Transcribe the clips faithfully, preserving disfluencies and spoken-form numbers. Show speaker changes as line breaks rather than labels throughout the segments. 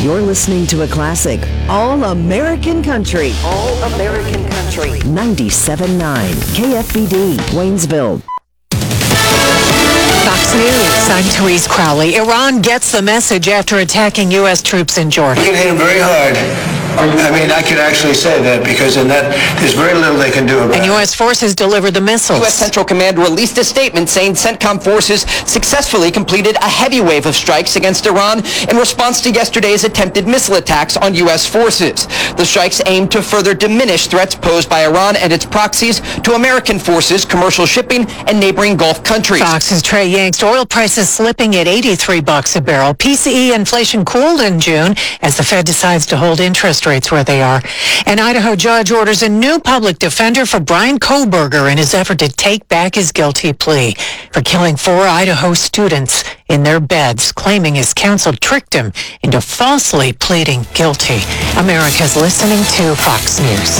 You're listening to a classic, All American Country. All American Country. ninety-seven point nine K F B D, Waynesville.
Fox News, I'm Therese Crowley. Iran gets the message after attacking U S troops in Jordan.
We can hit them very hard. I mean, I could actually say that because in that, there's very little they can do about it.
And U S forces delivered the missiles.
U S Central Command released a statement saying CENTCOM forces successfully completed a heavy wave of strikes against Iran in response to yesterday's attempted missile attacks on U S forces. The strikes aim to further diminish threats posed by Iran and its proxies to American forces, commercial shipping, and neighboring Gulf countries.
Fox's Trey Yangst. Oil prices slipping at eighty-three bucks a barrel. P C E inflation cooled in June as the Fed decides to hold interest rates where they are. An Idaho judge orders a new public defender for Brian Koberger in his effort to take back his guilty plea for killing four Idaho students in their beds, claiming his counsel tricked him into falsely pleading guilty. America's listening to Fox News.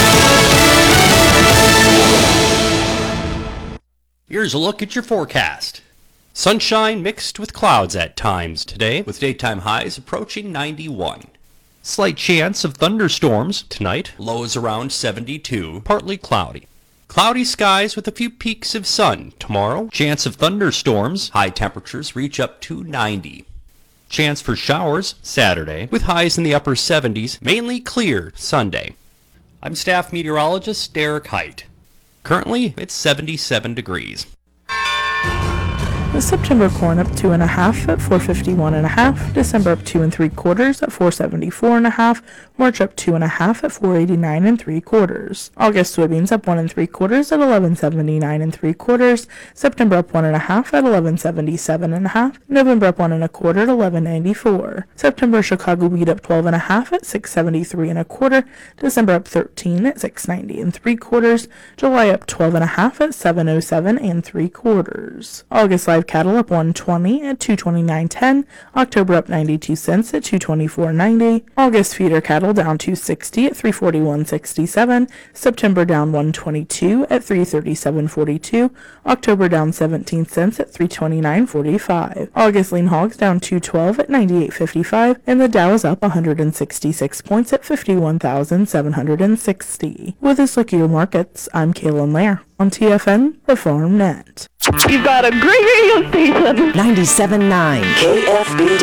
Here's a look at your forecast. Sunshine mixed with clouds at times today, with daytime highs approaching ninety-one. Slight chance of thunderstorms tonight, lows around seventy-two, partly cloudy. Cloudy skies with a few peaks of sun tomorrow. Chance of thunderstorms, high temperatures reach up to ninety. Chance for showers Saturday, with highs in the upper seventies, mainly clear Sunday. I'm staff meteorologist Derek Height. Currently, it's seventy-seven degrees.
The September corn up two and a half at four fifty-one and a half. December up two and three quarters at four seventy-four and a half. March up two and a half at four eighty-nine and three quarters. August soybeans up one and three quarters at eleven seventy-nine and three quarters. September up one and a half at eleven seventy-seven and a half. November up one and a quarter at eleven ninety-four. September Chicago wheat up twelve and a half at six seventy-three and a quarter. December up thirteen at six ninety and three quarters. July up twelve and a half at seven oh seven and three quarters. August live cattle up one twenty at two twenty-nine ten. October up ninety-two cents at two twenty-four ninety. August feeder cattle down two sixty at three forty-one sixty-seven. September down one twenty-two at three thirty-seven forty-two. October down seventeen cents at three twenty-nine forty-five. August lean hogs down two twelve at ninety-eight fifty-five, and the Dow is up one hundred sixty-six points at fifty-one thousand seven hundred sixty. With this look at your markets, I'm Kaylin Lair on T F N, the Farm Net.
You've got a great radio station.
ninety-seven point nine K F B D.